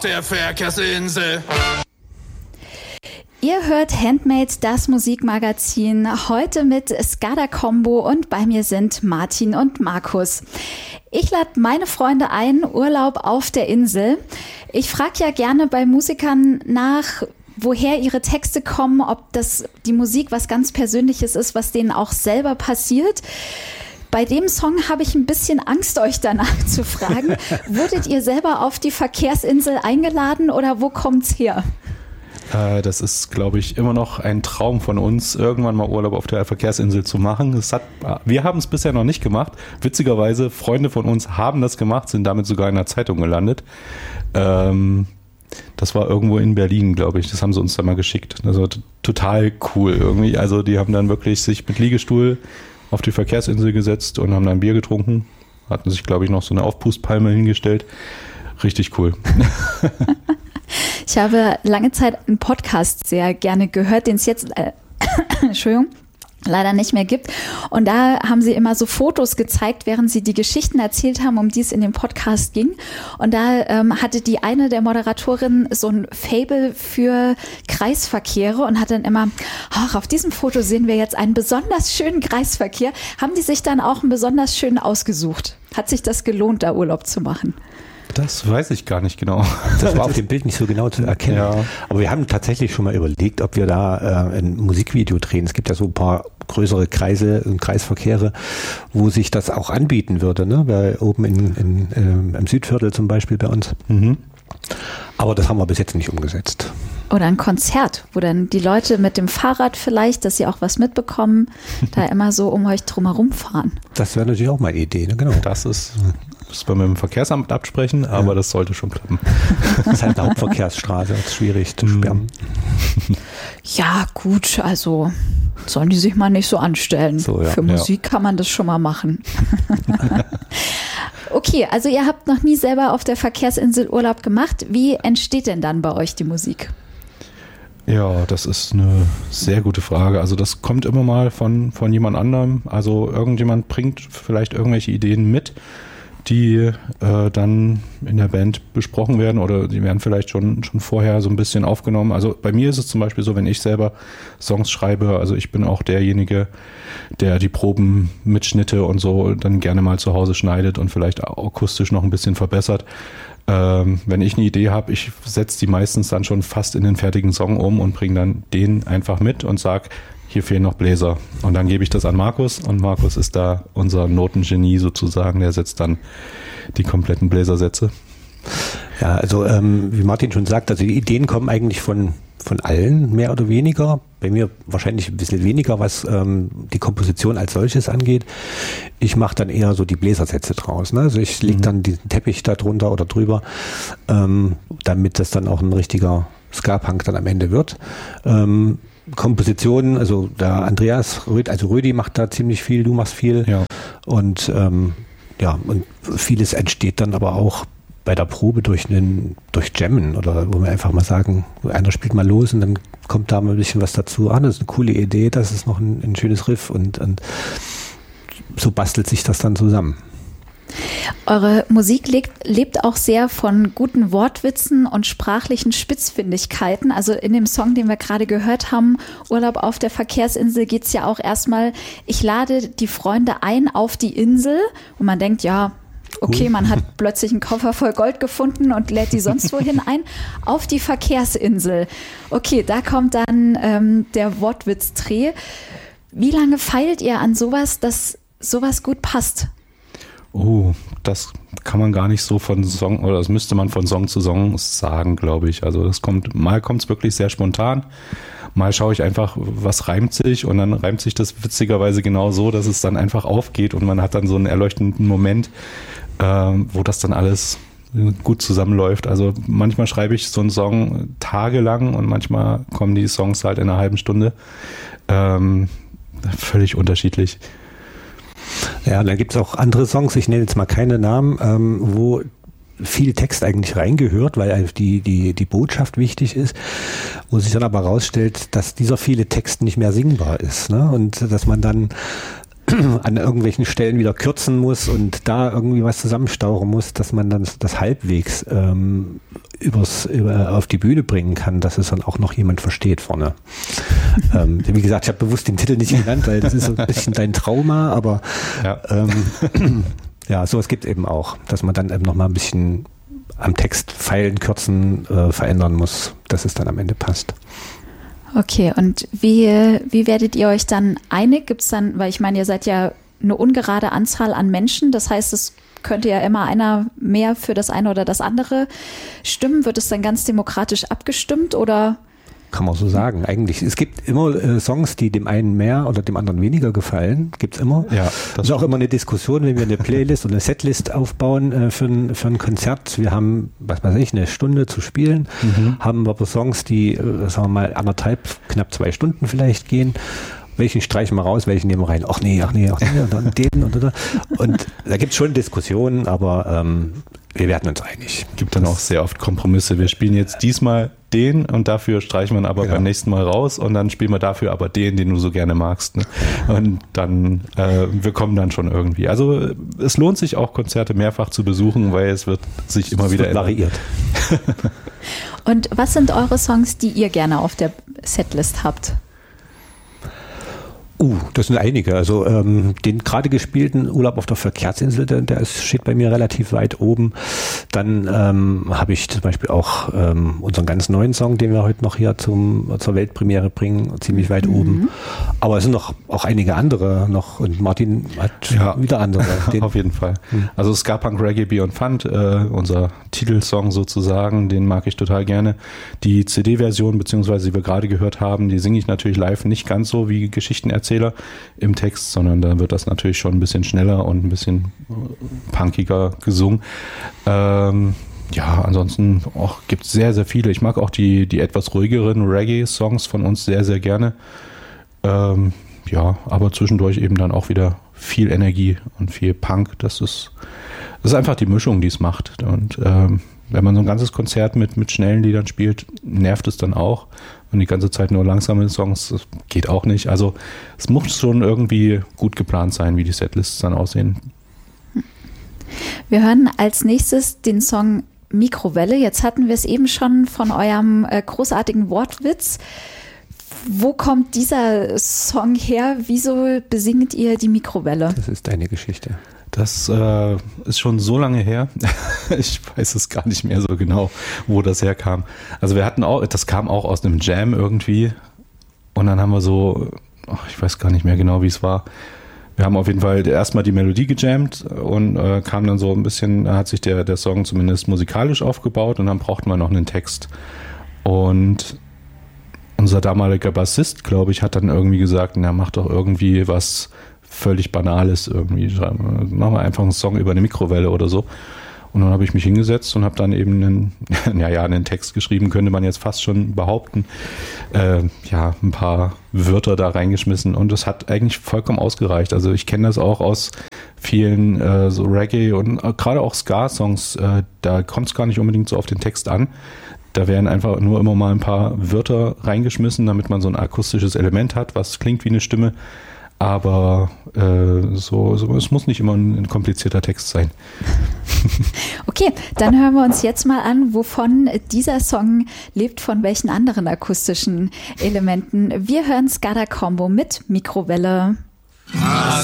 der Verkehrsinsel. Ihr hört Handmade, das Musikmagazin, heute mit Skada Combo und bei mir sind Martin und Markus. Ich lade meine Freunde ein, Urlaub auf der Insel. Ich frage ja gerne bei Musikern nach, woher ihre Texte kommen, ob das die Musik was ganz Persönliches ist, was denen auch selber passiert. Bei dem Song habe ich ein bisschen Angst, euch danach zu fragen. Wurdet ihr selber auf die Verkehrsinsel eingeladen oder wo kommt's her? Das ist, glaube ich, immer noch ein Traum von uns, irgendwann mal Urlaub auf der Verkehrsinsel zu machen. Wir haben es bisher noch nicht gemacht. Witzigerweise, Freunde von uns haben das gemacht, sind damit sogar in der Zeitung gelandet. Das war irgendwo in Berlin, glaube ich. Das haben sie uns dann mal geschickt. Das war total cool irgendwie. Also die haben dann wirklich sich mit Liegestuhl auf die Verkehrsinsel gesetzt und haben dann Bier getrunken. Hatten sich, glaube ich, noch so eine Aufpustpalme hingestellt. Richtig cool. Ich habe lange Zeit einen Podcast sehr gerne gehört, den es jetzt, Entschuldigung, leider nicht mehr gibt. Und da haben sie immer so Fotos gezeigt, während sie die Geschichten erzählt haben, um die es in dem Podcast ging. Und da hatte die eine der Moderatorinnen so ein Faible für Kreisverkehre und hat dann immer, ach, auf diesem Foto sehen wir jetzt einen besonders schönen Kreisverkehr. Haben die sich dann auch einen besonders schönen ausgesucht? Hat sich das gelohnt, da Urlaub zu machen? Das weiß ich gar nicht genau. Das war auf dem Bild nicht so genau zu erkennen. Ja. Aber wir haben tatsächlich schon mal überlegt, ob wir da ein Musikvideo drehen. Es gibt ja so ein paar größere Kreise und Kreisverkehre, wo sich das auch anbieten würde, ne? Weil oben im Südviertel zum Beispiel bei uns. Mhm. Aber das haben wir bis jetzt nicht umgesetzt. Oder ein Konzert, wo dann die Leute mit dem Fahrrad vielleicht, dass sie auch was mitbekommen, da immer so um euch drumherum fahren. Das wäre natürlich auch mal eine Idee, ne? Genau. Das müssen wir mit dem Verkehrsamt absprechen, aber das sollte schon klappen. Das ist halt eine Hauptverkehrsstraße, das ist schwierig zu sperren. Ja, gut, also sollen die sich mal nicht so anstellen. So, ja. Für Musik kann man das schon mal machen. Okay, also ihr habt noch nie selber auf der Verkehrsinsel Urlaub gemacht. Wie entsteht denn dann bei euch die Musik? Ja, das ist eine sehr gute Frage. Also das kommt immer mal von jemand anderem. Also irgendjemand bringt vielleicht irgendwelche Ideen mit, die dann in der Band besprochen werden oder die werden vielleicht schon vorher so ein bisschen aufgenommen. Also bei mir ist es zum Beispiel so, wenn ich selber Songs schreibe, also ich bin auch derjenige, der die Proben mit Schnitte und so dann gerne mal zu Hause schneidet und vielleicht akustisch noch ein bisschen verbessert. Wenn ich eine Idee habe, ich setze die meistens dann schon fast in den fertigen Song um und bringe dann den einfach mit und sage, hier fehlen noch Bläser. Und dann gebe ich das an Markus und Markus ist da unser Notengenie sozusagen, der setzt dann die kompletten Bläsersätze. Ja, also wie Martin schon sagt, also die Ideen kommen eigentlich von allen, mehr oder weniger. Bei mir wahrscheinlich ein bisschen weniger, was die Komposition als solches angeht. Ich mache dann eher so die Bläsersätze draus. Ne? Also ich lege dann diesen Teppich da drunter oder drüber, damit das dann auch ein richtiger Ska-Punk dann am Ende wird. Kompositionen, also der Andreas, also Rödi macht da ziemlich viel, du machst viel. Ja. Und und vieles entsteht dann aber auch bei der Probe durch Jammen oder wo wir einfach mal sagen, einer spielt mal los und dann kommt da mal ein bisschen was dazu. Das ist eine coole Idee, das ist noch ein schönes Riff und so bastelt sich das dann zusammen. Eure Musik lebt auch sehr von guten Wortwitzen und sprachlichen Spitzfindigkeiten. Also in dem Song, den wir gerade gehört haben, Urlaub auf der Verkehrsinsel, geht es ja auch erstmal, ich lade die Freunde ein auf die Insel und man denkt, ja, okay, man hat plötzlich einen Koffer voll Gold gefunden und lädt die sonst wohin ein, auf die Verkehrsinsel. Okay, da kommt dann der Wortwitzdreh. Wie lange feilt ihr an sowas, dass sowas gut passt? Oh, das kann man gar nicht so von Song, oder das müsste man von Song zu Song sagen, glaube ich. Also mal kommt es wirklich sehr spontan, mal schaue ich einfach, was reimt sich und dann reimt sich das witzigerweise genau so, dass es dann einfach aufgeht und man hat dann so einen erleuchtenden Moment, wo das dann alles gut zusammenläuft. Also manchmal schreibe ich so einen Song tagelang und manchmal kommen die Songs halt in einer halben Stunde. Völlig unterschiedlich. Ja, und dann gibt es auch andere Songs, ich nenne jetzt mal keine Namen, wo viel Text eigentlich reingehört, weil die Botschaft wichtig ist, wo sich dann aber herausstellt, dass dieser viele Text nicht mehr singbar ist, ne? Und dass man dann an irgendwelchen Stellen wieder kürzen muss und da irgendwie was zusammenstauchen muss, dass man dann das halbwegs auf die Bühne bringen kann, dass es dann auch noch jemand versteht vorne. Wie gesagt, ich habe bewusst den Titel nicht genannt, weil das ist so ein bisschen dein Trauma, aber ja, sowas gibt es eben auch, dass man dann eben noch mal ein bisschen am Text feilen, kürzen, verändern muss, dass es dann am Ende passt. Okay, und wie werdet ihr euch dann einig? Gibt es dann, weil ich meine, ihr seid ja eine ungerade Anzahl an Menschen, das heißt, es könnte ja immer einer mehr für das eine oder das andere stimmen. Wird es dann ganz demokratisch abgestimmt oder? Kann man so sagen, eigentlich. Es gibt immer Songs, die dem einen mehr oder dem anderen weniger gefallen. Gibt's immer. Ja, das ist auch immer eine Diskussion, wenn wir eine Playlist oder eine Setlist aufbauen für ein Konzert. Wir haben, was weiß ich, eine Stunde zu spielen, haben aber Songs, die, sagen wir mal, 1,5, knapp 2 Stunden vielleicht gehen. Welchen streichen wir raus, welchen nehmen wir rein? Ach nee, und dann den und. Und da gibt's schon Diskussionen, aber wir werden uns einig. Gibt dann auch sehr oft Kompromisse. Wir spielen jetzt diesmal den und dafür streichen wir aber beim nächsten Mal raus und dann spielen wir dafür aber den du so gerne magst. Ne? Und dann, wir kommen dann schon irgendwie. Also es lohnt sich auch, Konzerte mehrfach zu besuchen, weil es wird sich immer wieder variiert. Und was sind eure Songs, die ihr gerne auf der Setlist habt? Das sind einige. Also den gerade gespielten Urlaub auf der Verkehrsinsel, der steht bei mir relativ weit oben. Dann habe ich zum Beispiel auch unseren ganz neuen Song, den wir heute noch hier zur Weltpremiere bringen, ziemlich weit oben. Aber es sind noch auch einige andere noch und Martin hat wieder andere. Auf jeden Fall. Also Ska Punk Reggae Beyond Fun, unser Titelsong sozusagen, den mag ich total gerne. Die CD-Version, beziehungsweise die wir gerade gehört haben, die singe ich natürlich live nicht ganz so wie Geschichtenerzähler im Text, sondern da wird das natürlich schon ein bisschen schneller und ein bisschen punkiger gesungen. Ansonsten gibt es sehr, sehr viele. Ich mag auch die etwas ruhigeren Reggae-Songs von uns sehr, sehr gerne. Aber zwischendurch eben dann auch wieder viel Energie und viel Punk. Das ist einfach die Mischung, die es macht. Und wenn man so ein ganzes Konzert mit schnellen Liedern spielt, nervt es dann auch. Und die ganze Zeit nur langsame Songs, das geht auch nicht. Also es muss schon irgendwie gut geplant sein, wie die Setlists dann aussehen. Wir hören als nächstes den Song Mikrowelle. Jetzt hatten wir es eben schon von eurem großartigen Wortwitz. Wo kommt dieser Song her? Wieso besingt ihr die Mikrowelle? Das ist deine Geschichte. Das ist schon so lange her. Ich weiß es gar nicht mehr so genau, wo das herkam. Also das kam auch aus einem Jam irgendwie. Und dann haben wir ich weiß gar nicht mehr genau, wie es war. Wir haben auf jeden Fall erstmal die Melodie gejammt und kam dann so ein bisschen, hat sich der Song zumindest musikalisch aufgebaut und dann brauchten wir noch einen Text. Und unser damaliger Bassist, glaube ich, hat dann irgendwie gesagt, mach doch irgendwie was völlig Banales irgendwie. Machen wir einfach einen Song über eine Mikrowelle oder so. Und dann habe ich mich hingesetzt und habe dann eben einen Text geschrieben, könnte man jetzt fast schon behaupten. Ein paar Wörter da reingeschmissen und das hat eigentlich vollkommen ausgereicht. Also ich kenne das auch aus vielen so Reggae und gerade auch Ska-Songs. Da kommt es gar nicht unbedingt so auf den Text an. Da werden einfach nur immer mal ein paar Wörter reingeschmissen, damit man so ein akustisches Element hat, was klingt wie eine Stimme. Aber es muss nicht immer ein komplizierter Text sein. Okay, dann hören wir uns jetzt mal an, wovon dieser Song lebt, von welchen anderen akustischen Elementen. Wir hören Skada Combo mit Mikrowelle. Skada